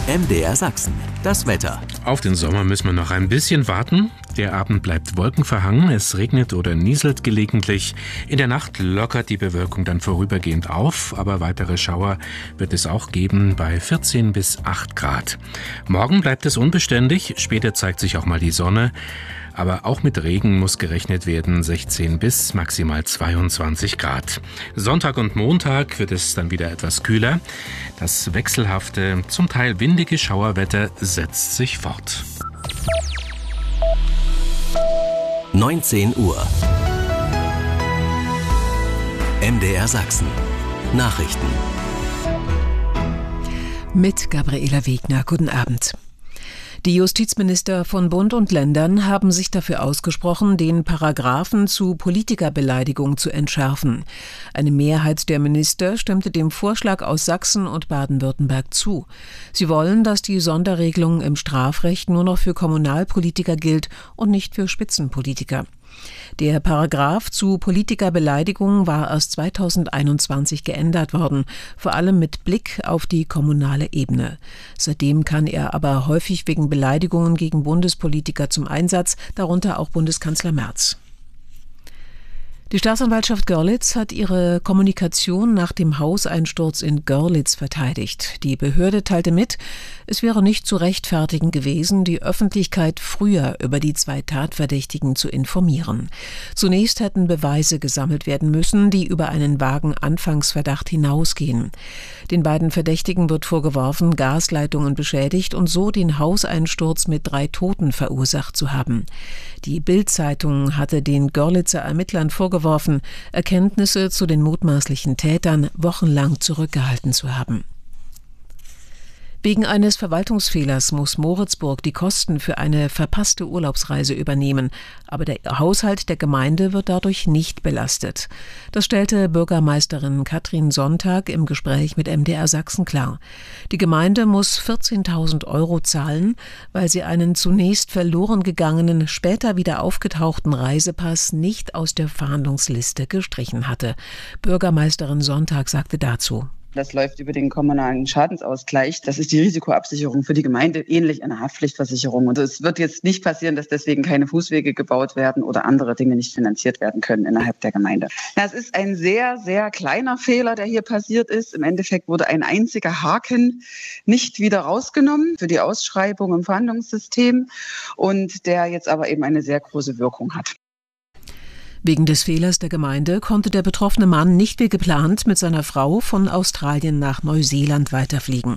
MDR Sachsen, das Wetter. Auf den Sommer müssen wir noch ein bisschen warten. Der Abend bleibt wolkenverhangen, es regnet oder nieselt gelegentlich. In der Nacht lockert die Bewölkung dann vorübergehend auf, aber weitere Schauer wird es auch geben bei 14 bis 8 Grad. Morgen bleibt es unbeständig, später zeigt sich auch mal die Sonne. Aber auch mit Regen muss gerechnet werden, 16 bis maximal 22 Grad. Sonntag und Montag wird es dann wieder etwas kühler. Das wechselhafte, zum Teil windige Schauerwetter setzt sich fort. 19 Uhr. MDR Sachsen. Nachrichten. Mit Gabriela Wegner. Guten Abend. Die Justizminister von Bund und Ländern haben sich dafür ausgesprochen, den Paragraphen zu Politikerbeleidigung zu entschärfen. Eine Mehrheit der Minister stimmte dem Vorschlag aus Sachsen und Baden-Württemberg zu. Sie wollen, dass die Sonderregelung im Strafrecht nur noch für Kommunalpolitiker gilt und nicht für Spitzenpolitiker. Der Paragraph zu Politikerbeleidigung war erst 2021 geändert worden, vor allem mit Blick auf die kommunale Ebene. Seitdem kann er aber häufig wegen Beleidigungen gegen Bundespolitiker zum Einsatz, darunter auch Bundeskanzler Merz. Die Staatsanwaltschaft Görlitz hat ihre Kommunikation nach dem Hauseinsturz in Görlitz verteidigt. Die Behörde teilte mit, es wäre nicht zu rechtfertigen gewesen, die Öffentlichkeit früher über die 2 Tatverdächtigen zu informieren. Zunächst hätten Beweise gesammelt werden müssen, die über einen vagen Anfangsverdacht hinausgehen. Den beiden Verdächtigen wird vorgeworfen, Gasleitungen beschädigt und so den Hauseinsturz mit 3 Toten verursacht zu haben. Die Bild-Zeitung hatte den Görlitzer Ermittlern vorgeworfen, Erkenntnisse zu den mutmaßlichen Tätern wochenlang zurückgehalten zu haben. Wegen eines Verwaltungsfehlers muss Moritzburg die Kosten für eine verpasste Urlaubsreise übernehmen. Aber der Haushalt der Gemeinde wird dadurch nicht belastet. Das stellte Bürgermeisterin Katrin Sonntag im Gespräch mit MDR Sachsen klar. Die Gemeinde muss 14.000 € zahlen, weil sie einen zunächst verloren gegangenen, später wieder aufgetauchten Reisepass nicht aus der Fahndungsliste gestrichen hatte. Bürgermeisterin Sonntag sagte dazu: Das läuft über den kommunalen Schadensausgleich. Das ist die Risikoabsicherung für die Gemeinde, ähnlich einer Haftpflichtversicherung. Und es wird jetzt nicht passieren, dass deswegen keine Fußwege gebaut werden oder andere Dinge nicht finanziert werden können innerhalb der Gemeinde. Das ist ein sehr, sehr kleiner Fehler, der hier passiert ist. Im Endeffekt wurde ein einziger Haken nicht wieder rausgenommen für die Ausschreibung im Verhandlungssystem und der jetzt aber eben eine sehr große Wirkung hat. Wegen des Fehlers der Gemeinde konnte der betroffene Mann nicht wie geplant mit seiner Frau von Australien nach Neuseeland weiterfliegen.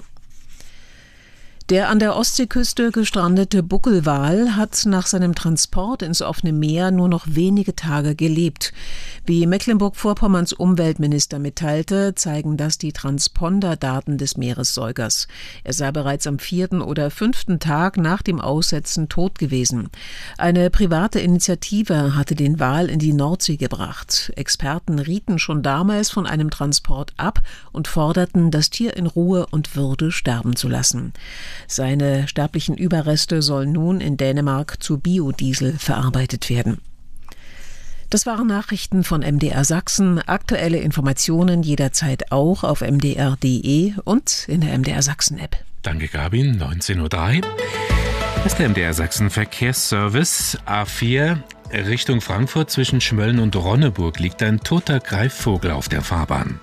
Der an der Ostseeküste gestrandete Buckelwal hat nach seinem Transport ins offene Meer nur noch wenige Tage gelebt. Wie Mecklenburg-Vorpommerns Umweltminister mitteilte, zeigen das die Transponderdaten des Meeressäugers. Er sei bereits am 4. oder 5. Tag nach dem Aussetzen tot gewesen. Eine private Initiative hatte den Wal in die Nordsee gebracht. Experten rieten schon damals von einem Transport ab und forderten, das Tier in Ruhe und Würde sterben zu lassen. Seine sterblichen Überreste sollen nun in Dänemark zu Biodiesel verarbeitet werden. Das waren Nachrichten von MDR Sachsen. Aktuelle Informationen jederzeit auch auf mdr.de und in der MDR Sachsen App. Danke, Gabi. 19:03 Uhr. Das ist der MDR Sachsen Verkehrsservice. A4 Richtung Frankfurt zwischen Schmölln und Ronneburg liegt ein toter Greifvogel auf der Fahrbahn.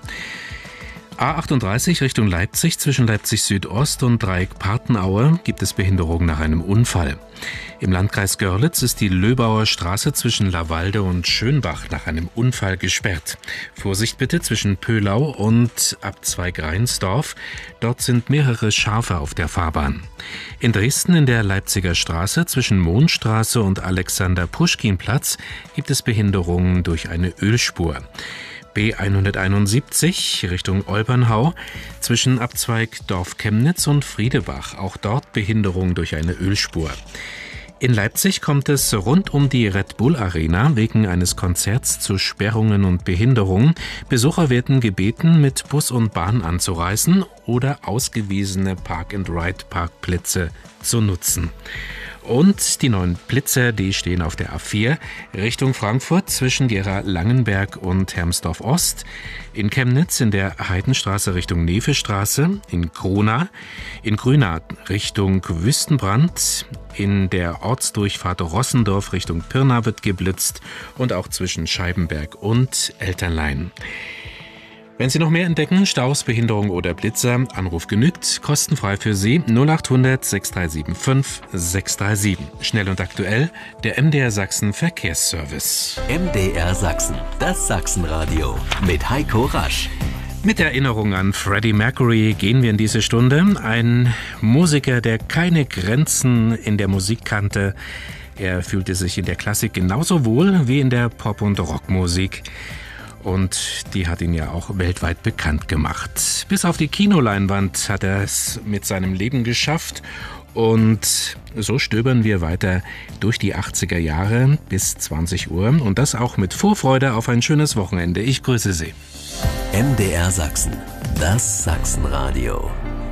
A38 Richtung Leipzig zwischen Leipzig Südost und Dreieck Partenaue gibt es Behinderung nach einem Unfall. Im Landkreis Görlitz ist die Löbauer Straße zwischen Lawalde und Schönbach nach einem Unfall gesperrt. Vorsicht bitte zwischen Pölau und Abzweig Reinsdorf. Dort sind mehrere Schafe auf der Fahrbahn. In Dresden in der Leipziger Straße zwischen Mohnstraße und Alexander-Puschkin-Platz gibt es Behinderungen durch eine Ölspur. B171 Richtung Olbernhau zwischen Abzweig Dorf Chemnitz und Friedebach. Auch dort Behinderung durch eine Ölspur. In Leipzig kommt es rund um die Red Bull Arena wegen eines Konzerts zu Sperrungen und Behinderungen. Besucher werden gebeten, mit Bus und Bahn anzureisen oder ausgewiesene Park-and-Ride-Parkplätze zu nutzen. Und die 9 Blitzer, die stehen auf der A4 Richtung Frankfurt zwischen Gera-Langenberg und Hermsdorf-Ost, in Chemnitz in der Heidenstraße Richtung Nevestraße, in Krona, in Grünau Richtung Wüstenbrand, in der Ortsdurchfahrt Rossendorf Richtung Pirna wird geblitzt und auch zwischen Scheibenberg und Elternlein. Wenn Sie noch mehr entdecken, Staus, Behinderung oder Blitzer, Anruf genügt, kostenfrei für Sie 0800 6375 637. Schnell und aktuell, der MDR Sachsen Verkehrsservice. MDR Sachsen, das Sachsenradio mit Heiko Rasch. Mit Erinnerung an Freddie Mercury gehen wir in diese Stunde. Ein Musiker, der keine Grenzen in der Musik kannte. Er fühlte sich in der Klassik genauso wohl wie in der Pop- und Rockmusik. Und die hat ihn ja auch weltweit bekannt gemacht. Bis auf die Kinoleinwand hat er es mit seinem Leben geschafft. Und so stöbern wir weiter durch die 80er Jahre bis 20 Uhr. Und das auch mit Vorfreude auf ein schönes Wochenende. Ich grüße Sie. MDR Sachsen, das Sachsenradio.